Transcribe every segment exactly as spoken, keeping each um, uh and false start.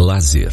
lazer.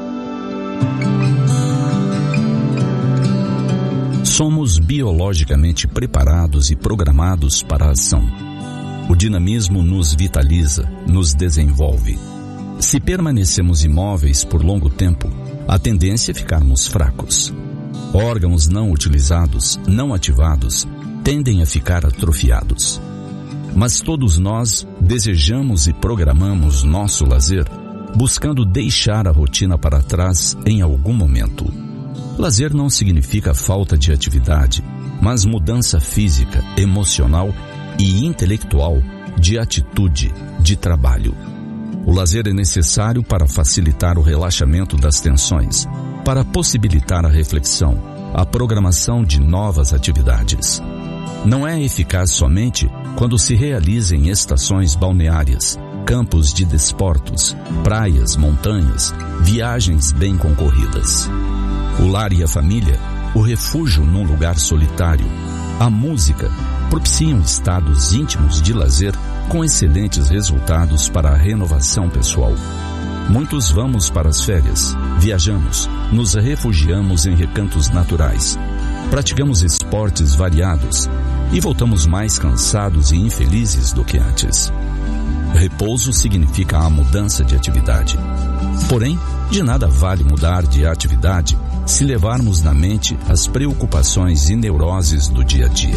Somos biologicamente preparados e programados para a ação. O dinamismo nos vitaliza, nos desenvolve. Se permanecemos imóveis por longo tempo, a tendência é ficarmos fracos. Órgãos não utilizados, não ativados, tendem a ficar atrofiados. Mas todos nós desejamos e programamos nosso lazer, buscando deixar a rotina para trás em algum momento. Lazer não significa falta de atividade, mas mudança física, emocional e intelectual, de atitude, de trabalho. O lazer é necessário para facilitar o relaxamento das tensões, para possibilitar a reflexão, a programação de novas atividades. Não é eficaz somente quando se realiza em estações balneárias, campos de desportos, praias, montanhas, viagens bem concorridas. O lar e a família, o refúgio num lugar solitário, a música, propiciam estados íntimos de lazer com excelentes resultados para a renovação pessoal. Muitos vamos para as férias, viajamos, nos refugiamos em recantos naturais, praticamos esportes variados e voltamos mais cansados e infelizes do que antes. Repouso significa a mudança de atividade. Porém, de nada vale mudar de atividade se levarmos na mente as preocupações e neuroses do dia a dia.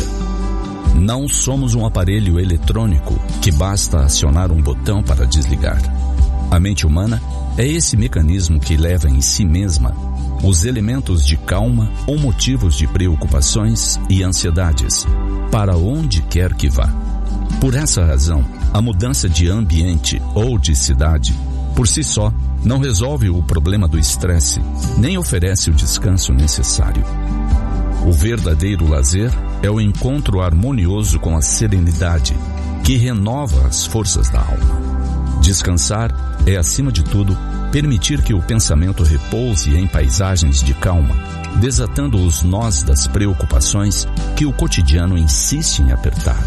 Não somos um aparelho eletrônico que basta acionar um botão para desligar. A mente humana é esse mecanismo que leva em si mesma os elementos de calma ou motivos de preocupações e ansiedades, para onde quer que vá. Por essa razão, a mudança de ambiente ou de cidade, por si só, não resolve o problema do estresse, nem oferece o descanso necessário. O verdadeiro lazer é o encontro harmonioso com a serenidade, que renova as forças da alma. Descansar é, acima de tudo, permitir que o pensamento repouse em paisagens de calma, desatando os nós das preocupações que o cotidiano insiste em apertar.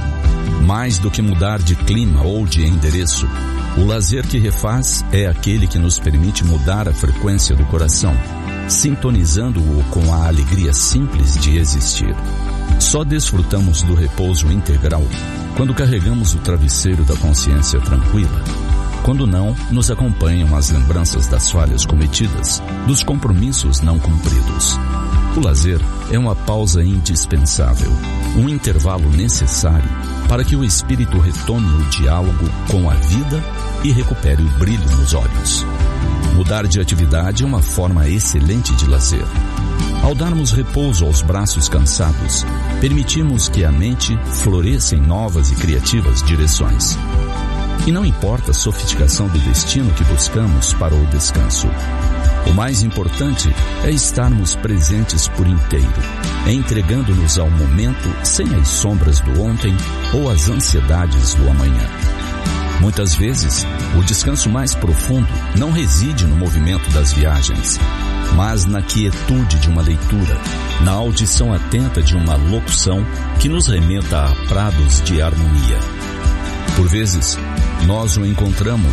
Mais do que mudar de clima ou de endereço, o lazer que refaz é aquele que nos permite mudar a frequência do coração, sintonizando-o com a alegria simples de existir. Só desfrutamos do repouso integral quando carregamos o travesseiro da consciência tranquila. Quando não, nos acompanham as lembranças das falhas cometidas, dos compromissos não cumpridos. O lazer é uma pausa indispensável, um intervalo necessário para que o espírito retome o diálogo com a vida e recupere o brilho nos olhos. Mudar de atividade é uma forma excelente de lazer. Ao darmos repouso aos braços cansados, permitimos que a mente floresça em novas e criativas direções. E não importa a sofisticação do destino que buscamos para o descanso. O mais importante é estarmos presentes por inteiro, entregando-nos ao momento sem as sombras do ontem ou as ansiedades do amanhã. Muitas vezes, o descanso mais profundo não reside no movimento das viagens, mas na quietude de uma leitura, na audição atenta de uma locução que nos remeta a prados de harmonia. Por vezes, nós o encontramos